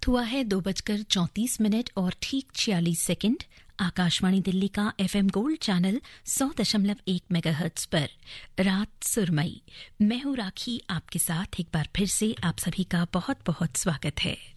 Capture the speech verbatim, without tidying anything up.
वक्त हुआ है दो बजकर चौंतीस मिनट और ठीक छियालीस सेकंड। आकाशवाणी दिल्ली का एफएम गोल्ड चैनल सौ दशमलव एक मेगाहर्ट्ज पर रात सुरमई। मैं हूं राखी, आपके साथ एक बार फिर से आप सभी का बहुत बहुत स्वागत है।